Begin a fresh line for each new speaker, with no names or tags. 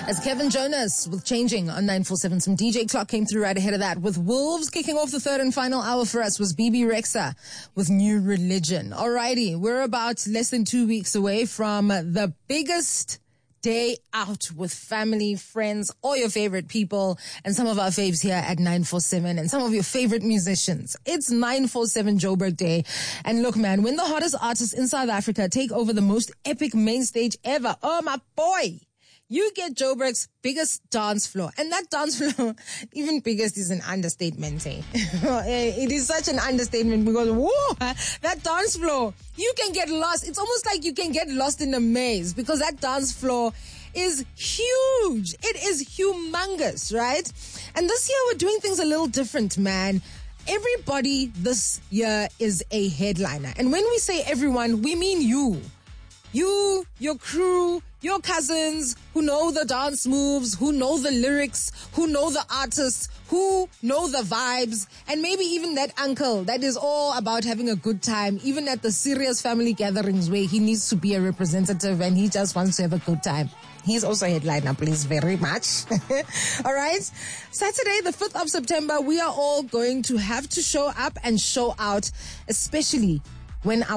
As Kevin Jonas with Changing on 947. Some DJ Clock came through right ahead of that. With Wolves kicking off the third and final hour for us was BB Rexa with New Religion. Alrighty, we're about less than 2 weeks away from the biggest day out with family, friends, all your favorite people, and some of our faves here at 947, and some of your favorite musicians. It's 947 Joburg Day. And look, man, when the hottest artists in South Africa take over the most epic main stage ever, oh my boy, you get Joburg's biggest dance floor. And that dance floor, even biggest is an understatement, eh? It is such an understatement because, whoa, that dance floor, you can get lost. It's almost like you can get lost in a maze because that dance floor is huge. It is humongous, right? And this year we're doing things a little different, man. Everybody this year is a headliner. And when we say everyone, we mean you. You, your crew, your cousins who know the dance moves, who know the lyrics, who know the artists, who know the vibes, and maybe even that uncle that is all about having a good time, even at the serious family gatherings where he needs to be a representative and he just wants to have a good time. He's also a headliner, please, very much. All right. Saturday, the 5th of September, we are all going to have to show up and show out, especially when our